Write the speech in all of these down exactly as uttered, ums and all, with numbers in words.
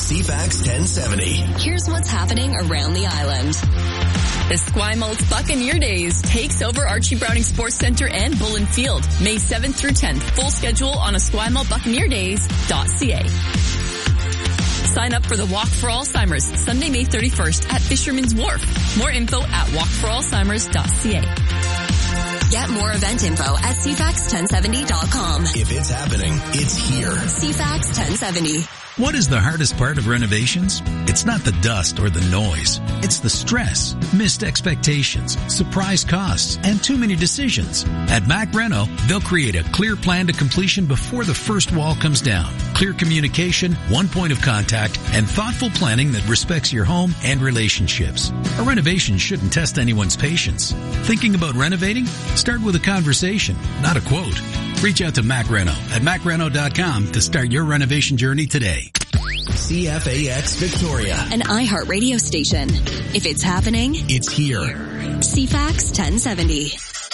C FAX ten seventy. Here's what's happening around the island. The Esquimalt Buccaneer Days takes over Archie Browning Sports Centre and Bullen Field, May seventh through tenth. Full schedule on esquimalt buccaneer days dot c a. Sign up for the Walk for Alzheimer's, Sunday, May thirty-first at Fisherman's Wharf. More info at walk for alzheimers dot c a. Get more event info at c fax ten seventy dot com. If it's happening, it's here. C FAX ten seventy. What is the hardest part of renovations? It's not the dust or the noise. It's the stress, missed expectations, surprise costs, and too many decisions. At Mac Reno, they'll create a clear plan to completion before the first wall comes down. Clear communication, one point of contact, and thoughtful planning that respects your home and relationships. A renovation shouldn't test anyone's patience. Thinking about renovating? Start with a conversation, not a quote. Reach out to Mac Reno at mac reno dot com to start your renovation journey today. C F A X Victoria, an iHeart radio station. If it's happening, it's here. C FAX ten seventy.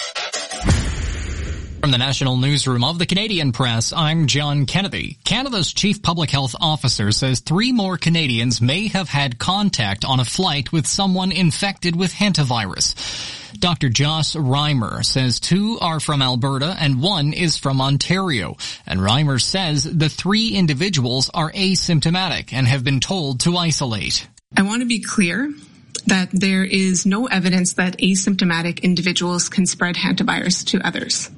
From the National Newsroom of the Canadian Press, I'm John Kennedy. Canada's Chief Public Health Officer says three more Canadians may have had contact on a flight with someone infected with hantavirus. Doctor Joss Reimer says two are from Alberta and one is from Ontario. And Reimer says the three individuals are asymptomatic and have been told to isolate. I want to be clear that there is no evidence that asymptomatic individuals can spread hantavirus to others.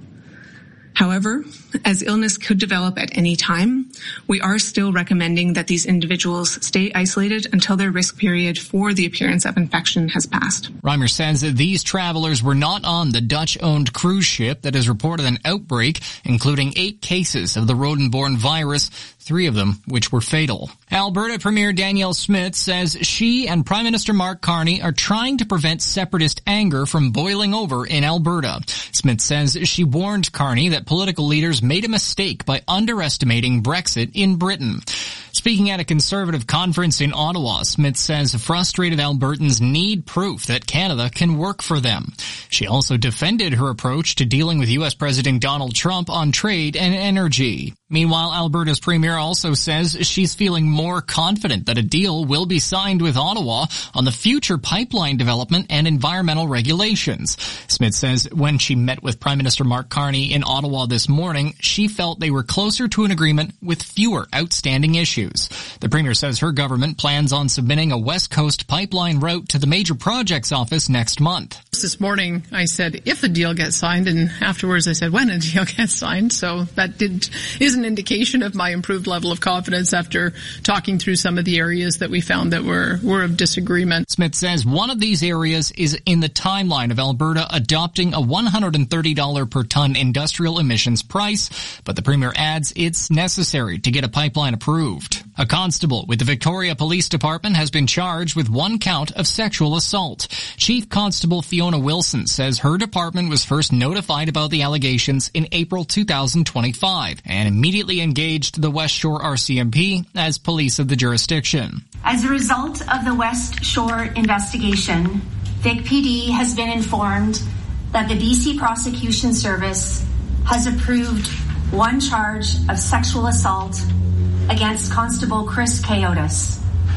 However, as illness could develop at any time, we are still recommending that these individuals stay isolated until their risk period for the appearance of infection has passed. Reimer says that these travelers were not on the Dutch-owned cruise ship that has reported an outbreak, including eight cases of the rodent-borne virus, three of them which were fatal. Alberta Premier Danielle Smith says she and Prime Minister Mark Carney are trying to prevent separatist anger from boiling over in Alberta. Smith says she warned Carney that political leaders made a mistake by underestimating Brexit in Britain. Speaking at a Conservative conference in Ottawa, Smith says frustrated Albertans need proof that Canada can work for them. She also defended her approach to dealing with U S President Donald Trump on trade and energy. Meanwhile, Alberta's premier also says she's feeling more confident that a deal will be signed with Ottawa on the future pipeline development and environmental regulations. Smith says when she met with Prime Minister Mark Carney in Ottawa this morning, she felt they were closer to an agreement with fewer outstanding issues. The premier says her government plans on submitting a West Coast pipeline route to the Major Projects Office next month. This morning I said if a deal gets signed, and afterwards I said when a deal gets signed, so that did is an indication of my improved level of confidence after talking through some of the areas that we found that were, were of disagreement. Smith says one of these areas is in the timeline of Alberta adopting a one hundred thirty dollars per ton industrial emissions price, but the premier adds it's necessary to get a pipeline approved. A constable with the Victoria Police Department has been charged with one count of sexual assault. Chief Constable Fiona Wilson says her department was first notified about the allegations in April two thousand twenty-five and immediately engaged the West Shore R C M P as police of the jurisdiction. As a result of the West Shore investigation, Vic P D has been informed that the B C Prosecution Service has approved one charge of sexual assault against Constable Chris Coyotis.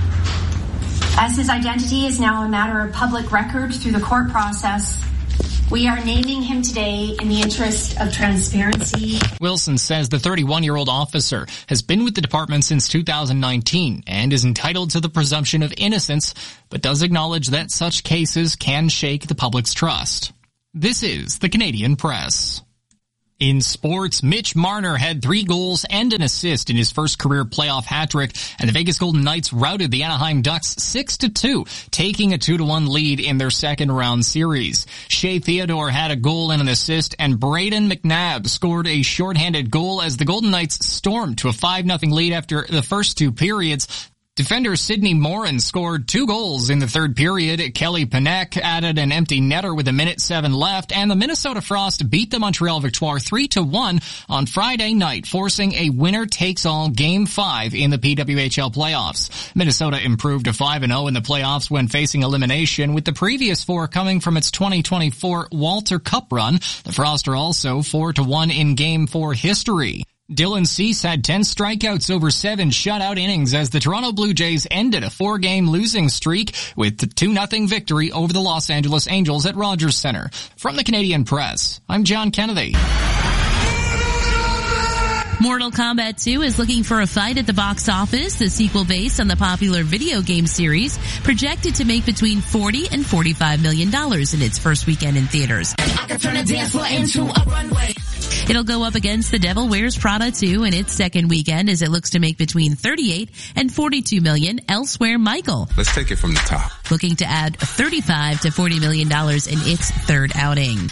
As his identity is now a matter of public record through the court process, we are naming him today in the interest of transparency. Wilson says the thirty-one-year-old officer has been with the department since two thousand nineteen and is entitled to the presumption of innocence, but does acknowledge that such cases can shake the public's trust. This is the Canadian Press. In sports, Mitch Marner had three goals and an assist in his first career playoff hat-trick, and the Vegas Golden Knights routed the Anaheim Ducks six to two, taking a two to one lead in their second-round series. Shea Theodore had a goal and an assist, and Braden McNabb scored a shorthanded goal as the Golden Knights stormed to a five nothing lead after the first two periods. Defender Sidney Morin scored two goals in the third period. Kelly Panek added an empty netter with a minute seven left, and the Minnesota Frost beat the Montreal Victoire three to one on Friday night, forcing a winner-takes-all Game five in the P W H L playoffs. Minnesota improved to five and oh in the playoffs when facing elimination, with the previous four coming from its twenty twenty-four Walter Cup run. The Frost are also four to one in Game four history. Dylan Cease had ten strikeouts over seven shutout innings as the Toronto Blue Jays ended a four-game losing streak with a two nothing victory over the Los Angeles Angels at Rogers Center. From the Canadian Press, I'm John Kennedy. Mortal Kombat two is looking for a fight at the box office. The sequel based on the popular video game series projected to make between forty and forty-five million dollars in its first weekend in theaters. I can turn a dance floor into a runway. It'll go up against The Devil Wears Prada two in its second weekend as it looks to make between thirty-eight and forty-two million elsewhere. Michael, let's take it from the top, looking to add thirty-five to forty million dollars in its third outing.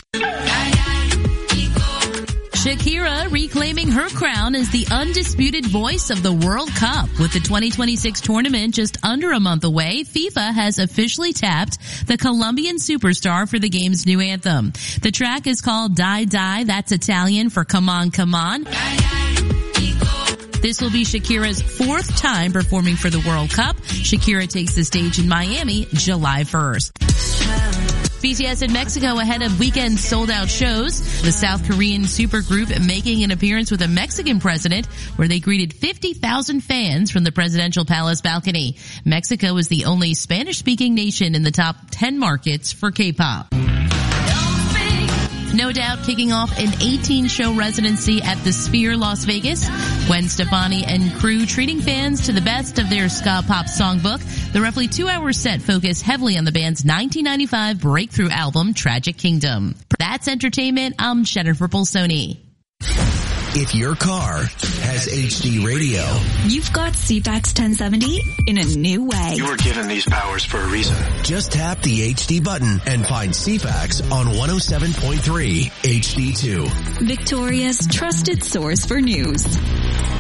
Shakira reclaiming her crown as the undisputed voice of the World Cup. With the twenty twenty-six tournament just under a month away, FIFA has officially tapped the Colombian superstar for the game's new anthem. The track is called Die Die, that's Italian for Come On, Come On. This will be Shakira's fourth time performing for the World Cup. Shakira takes the stage in Miami July first. B T S in Mexico ahead of weekend sold-out shows. The South Korean supergroup making an appearance with a Mexican president where they greeted fifty thousand fans from the presidential palace balcony. Mexico is the only Spanish-speaking nation in the top ten markets for K-pop. No Doubt kicking off an eighteen-show residency at the Sphere Las Vegas. Gwen Stefani and crew treating fans to the best of their ska pop songbook. The roughly two-hour set focused heavily on the band's nineteen ninety-five breakthrough album, Tragic Kingdom. That's entertainment. I'm Jennifer Bolsoni. If your car has H D radio, you've got C FAX ten seventy in a new way. You were given these powers for a reason. Just tap the H D button and find C FAX on one oh seven point three H D two. Victoria's trusted source for news.